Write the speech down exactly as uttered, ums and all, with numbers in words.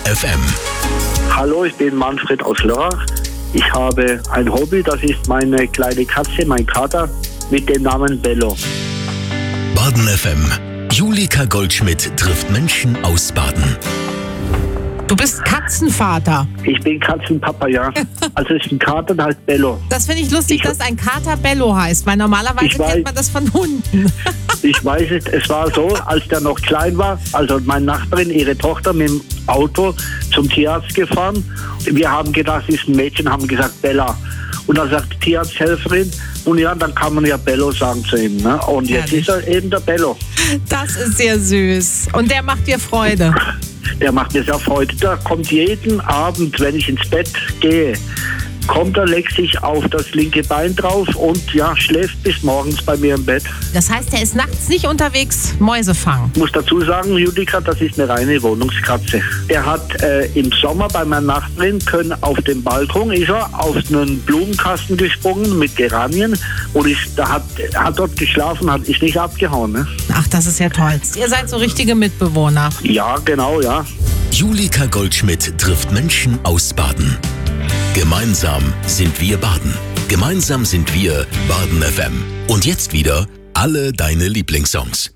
F M. Hallo, ich bin Manfred aus Lörrach. Ich habe ein Hobby, das ist meine kleine Katze, mein Kater, mit dem Namen Bello. Baden F M. Julika Goldschmidt trifft Menschen aus Baden. Du bist Katzenvater. Ich bin Katzenpapa, ja. Also es ist ein Kater, der heißt Bello. Das finde ich lustig, Ich- dass ein Kater Bello heißt, weil normalerweise Ich weiß- kennt man das von Hunden. Ich weiß es, es war so, als der noch klein war, also meine Nachbarin, ihre Tochter mit dem Auto zum Tierarzt gefahren. Wir haben gedacht, es ist ein Mädchen, haben gesagt Bella. Und dann sagt die Tierarzthelferin, und ja, dann kann man ja Bello sagen zu ihm. Ne? Und jetzt Herrlich. ist er eben der Bello. Das ist sehr süß. Und der macht dir Freude. Der macht mir sehr Freude. Der kommt jeden Abend, wenn ich ins Bett gehe, kommt er, legt sich auf das linke Bein drauf und ja, schläft bis morgens bei mir im Bett. Das heißt, der ist nachts nicht unterwegs Mäuse fangen. Ich muss dazu sagen, Judika, das ist eine reine Wohnungskatze. Der hat äh, im Sommer bei meiner Nachbarin können auf dem Balkon ist er auf einen Blumenkasten gesprungen mit Geranien und ist, da hat, hat dort geschlafen, hat ist nicht abgehauen. Ne? Ach, das ist ja toll. Ihr seid so richtige Mitbewohner. Ja, genau, ja. Julika Goldschmidt trifft Menschen aus Baden. Gemeinsam sind wir Baden. Gemeinsam sind wir Baden F M. Und jetzt wieder alle deine Lieblingssongs.